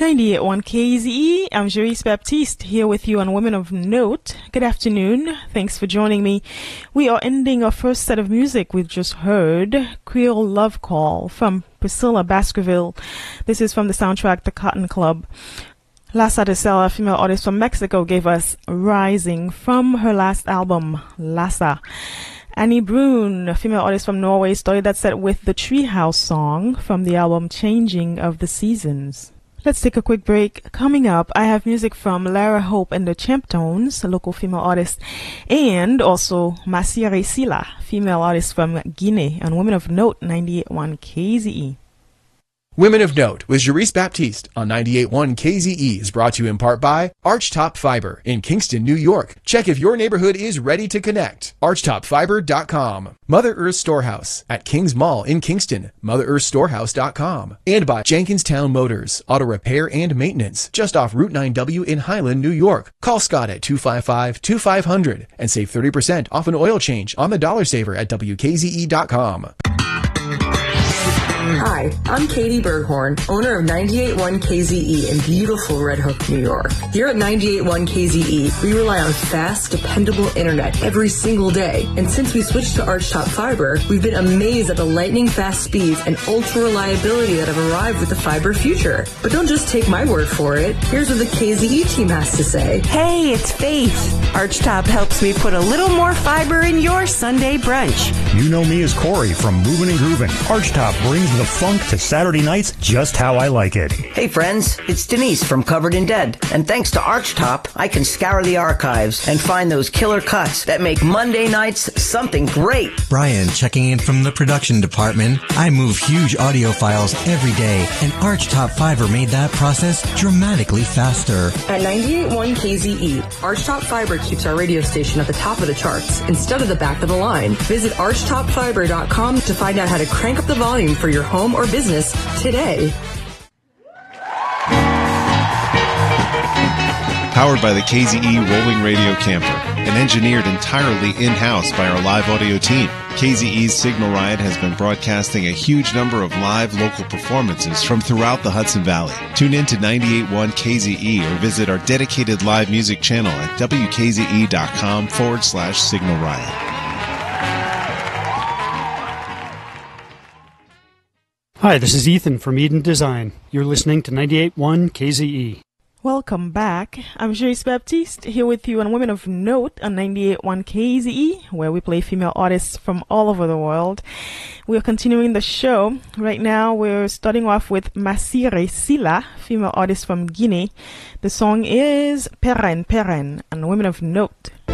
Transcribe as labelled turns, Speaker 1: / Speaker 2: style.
Speaker 1: 98.1 KZE. I'm Jerice Baptiste here with you on Women of Note. Good afternoon. Thanks for joining me. We are ending our first set of music. We've just heard Creole Love Call from Priscilla Baskerville. This is from the soundtrack The Cotton Club. Lassa de Sela, a female artist from Mexico, gave us Rising from her last album, Lassa. Annie Brun, a female artist from Norway, started that set with the Treehouse song from the album Changing of the Seasons. Let's take a quick break. Coming up, I have music from Lara Hope and the Champtones, a local female artist, and also Masire Sila, female artist from Guinea, on Women of Note 98.1 KZE.
Speaker 2: Women of Note with Jerice Baptiste on 98.1 KZE is brought to you in part by Archtop Fiber in Kingston, New York. Check if your neighborhood is ready to connect. ArchtopFiber.com. Mother Earth Storehouse at Kings Mall in Kingston. MotherEarthStorehouse.com. And by Jenkinstown Motors, auto repair and maintenance, just off Route 9W in Highland, New York. Call Scott at 255-2500 and save 30% off an oil change on the Dollar Saver at WKZE.com.
Speaker 3: Hi, I'm Katie Berghorn, owner of 98.1 KZE in beautiful Red Hook, New York. Here at 98.1 KZE, we rely on fast, dependable internet every single day. And since we switched to Archtop Fiber, we've been amazed at the lightning-fast speeds and ultra-reliability that have arrived with the fiber future. But don't just take my word for it. Here's what the KZE team has to say.
Speaker 4: Hey, it's Faith. Archtop helps me put a little more fiber in your Sunday brunch.
Speaker 5: You know me as Corey from Movin' and Groovin'. Archtop brings the funk to Saturday nights just how I like it.
Speaker 6: Hey friends, it's Denise from Covered in Dead. And thanks to Archtop, I can scour the archives and find those killer cuts that make Monday nights something great.
Speaker 7: Brian checking in from the production department. I move huge audio files every day, and Archtop Fiber made that process dramatically faster.
Speaker 3: At 98.1 KZE, Archtop Fiber keeps our radio station at the top of the charts instead of the back of the line. Visit ArchtopFiber.com to find out how to crank up the volume for your home or business today.
Speaker 8: Powered by the KZE Rolling Radio Camper and engineered entirely in-house by our live audio team, KZE's Signal Riot has been broadcasting a huge number of live local performances from throughout the Hudson Valley. Tune in to 98.1 KZE or visit our dedicated live music channel at wkze.com/Signal Riot.
Speaker 9: Hi, this is Ethan from Eden Design. You're listening to 98.1 KZE.
Speaker 1: Welcome back. I'm Jerice Baptiste here with you on Women of Note on 98.1 KZE, where we play female artists from all over the world. We're continuing the show. Right now, we're starting off with Masire Sila, female artist from Guinea. The song is Peren Peren on Women of Note.